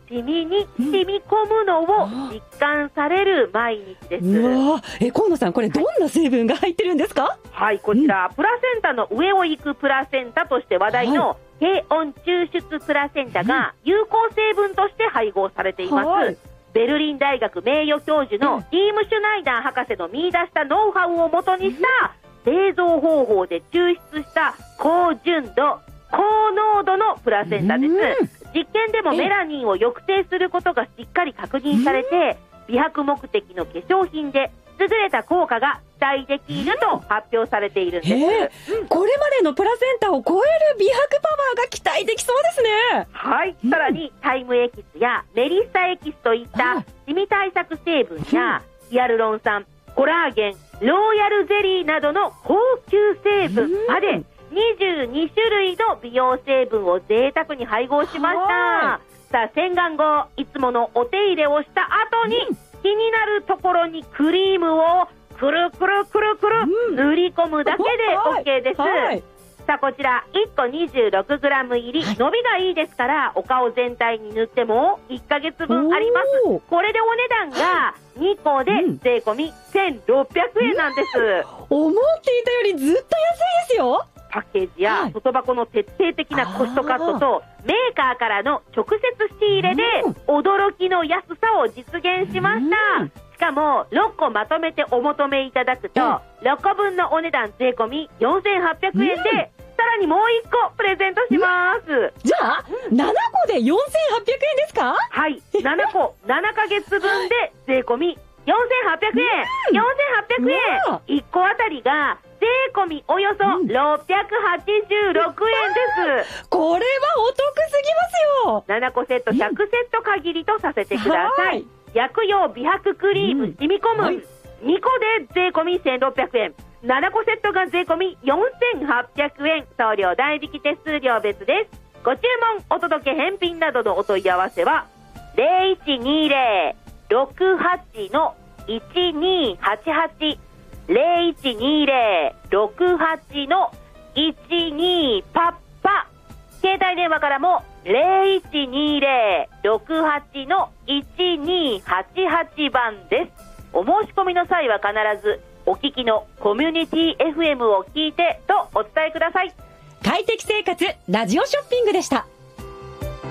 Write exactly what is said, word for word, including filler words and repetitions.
シミに染み込むのを実感される毎日です。 うわえ河野さん、これどんな成分が入ってるんですか？ はい、こちら、うん、プラセンタの上を行くプラセンタとして話題の、はい、低温抽出プラセンタが有効成分として配合されています、はい、ベルリン大学名誉教授のディーム・シュナイダー博士の見出したノウハウをもとにした製造方法で抽出した高純度高濃度のプラセンタです。実験でもメラニンを抑制することがしっかり確認されて、美白目的の化粧品で優れた効果が期待できると発表されているんです、 うん、これまでのプラセンタを超える美白パワーが期待できそうですね。 はい、さらにタイムエキスやメリッサエキスといったシミ対策成分やヒアルロン酸、コラーゲン、ローヤルゼリーなどの高級成分までにじゅうに種類の美容成分を贅沢に配合しました。さあ、洗顔後いつものお手入れをした後に、うん、気になるところにクリームをくるくるくるくる、うん、塗り込むだけで OK です、はいはい、さあこちらいっこ にじゅうろくグラム 入り、はい、伸びがいいですからお顔全体に塗ってもいっかげつぶんあります。これでお値段がにこで税込みせんろっぴゃくえんなんです、 うん、思っていたよりずっと安いですよ。 パッケージや外箱の徹底的なコストカットとメーカーからの直接仕入れで驚きの安さを実現しました。しかもろっこまとめてお求めいただくとろっこぶんのお値段税込みよんせんはっぴゃくえんでさらにもういっこプレゼントします。 じゃあななこでよんせんはっぴゃくえんですか？ はい、ななこななかげつぶんで税込みよんせんはっぴゃくえん、よんせんはっぴゃくえん、いっこあたりが税込みおよそろっぴゃくはちじゅうろくえんです、うん、これはお得すぎますよ。ななこセットひゃくセット限りとさせてください、うん、薬用美白クリーム染み込む、うん、にこで税込みせんろっぴゃくえん、ななこセットが税込みよんせんはっぴゃくえん、送料代引き手数料別です。ご注文お届け返品などのお問い合わせは ゼロいちにゼロ ろくはち のいちにはちはち ゼロいちにゼロ ろくはち のいちにパッパ、携帯電話からもゼロいちにゼロ ろくはち のいちにはちはちばんです。お申し込みの際は必ずお聞きのコミュニティ エフエム を聞いてとお伝えください。 快適生活ラジオショッピングでした。